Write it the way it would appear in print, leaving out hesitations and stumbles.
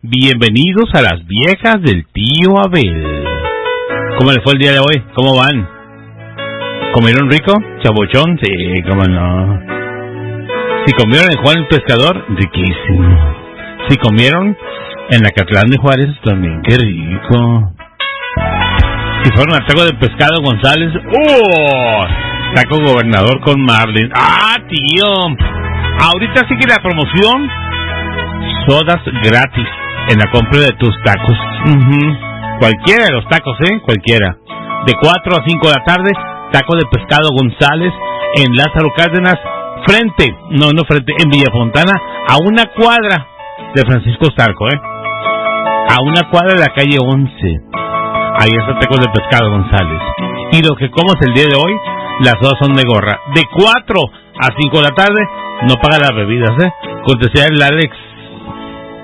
Bienvenidos a las viejas del tío Abel. ¿Cómo les fue el día de hoy? ¿Cómo van? ¿Comieron rico? ¿Chabochón? Sí, cómo no. Si comieron en Juan el Pescador, riquísimo. Si comieron en la Catlán de Juárez, también, qué rico. Si fueron al taco de pescado González, ¡oh! Taco Gobernador con Marlin. ¡Ah, tío! Ahorita sí que la promoción, sodas gratis en la compra de tus tacos. Cualquiera de los tacos, cualquiera. De 4 a 5 de la tarde, taco de pescado González en Lázaro Cárdenas, en Villafontana, a una cuadra de Francisco Zarco, a una cuadra de la calle 11. Ahí está tacos de pescado González. Y lo que comas el día de hoy, las sodas son de gorra. De 4 a 5 de la tarde, no paga las bebidas, Cortesía del Alex